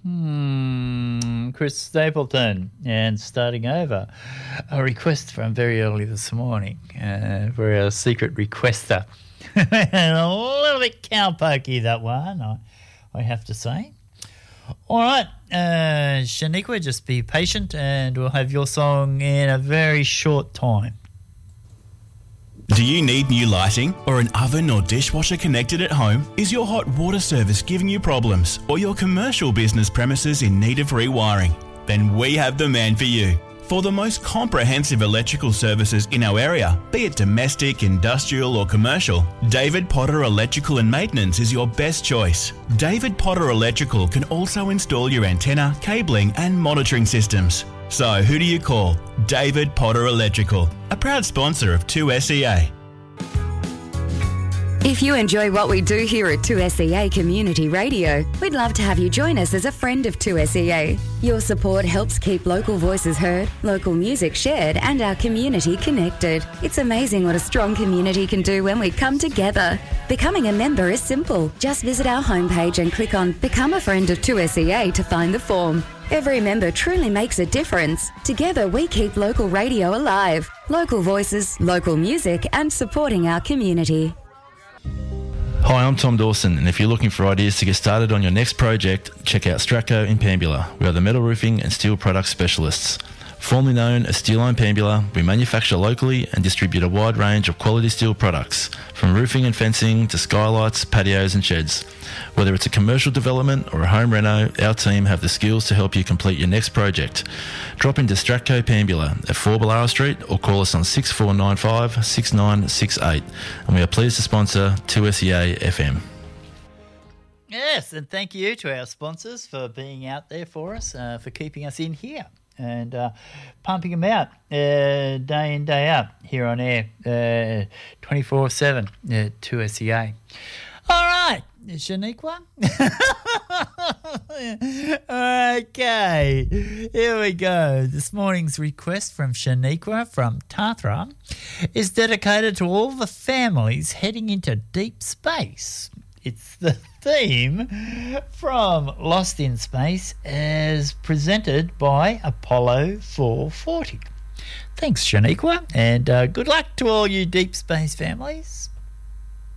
Chris Stapleton, and starting over, a request from very early this morning for our secret requester. And a little bit cowpokey, that one, I have to say. All right, Shaniqua, just be patient and we'll have your song in a very short time. Do you need new lighting or an oven or dishwasher connected at home? Is your hot water service giving you problems or your commercial business premises in need of rewiring? Then we have the man for you. For the most comprehensive electrical services in our area, be it domestic, industrial or commercial, David Potter Electrical and Maintenance is your best choice. David Potter Electrical can also install your antenna, cabling and monitoring systems. So who do you call? David Potter Electrical, a proud sponsor of 2SEA. If you enjoy what we do here at 2SEA Community Radio, we'd love to have you join us as a friend of 2SEA. Your support helps keep local voices heard, local music shared, and our community connected. It's amazing what a strong community can do when we come together. Becoming a member is simple. Just visit our homepage and click on Become a Friend of 2SEA to find the form. Every member truly makes a difference. Together we keep local radio alive. Local voices, local music, and supporting our community. Hi, I'm Tom Dawson, and if you're looking for ideas to get started on your next project, check out Stratco in Pambula. We are the metal roofing and steel product specialists. Formerly known as Steel Line Pambula, we manufacture locally and distribute a wide range of quality steel products, from roofing and fencing to skylights, patios and sheds. Whether it's a commercial development or a home reno, our team have the skills to help you complete your next project. Drop into Stratco Pambula at 4 Ballara Street or call us on 6495 6968, and we are pleased to sponsor 2SEA FM. Yes, and thank you to our sponsors for being out there for us, for keeping us in here and pumping them out day in, day out here on air, 24/7 at 2SEA. All right, Shaniqua. Okay, here we go. This morning's request from Shaniqua from Tathra is dedicated to all the families heading into deep space. It's the theme from Lost in Space as presented by Apollo 440. Thanks, Shaniqua, and good luck to all you deep space families.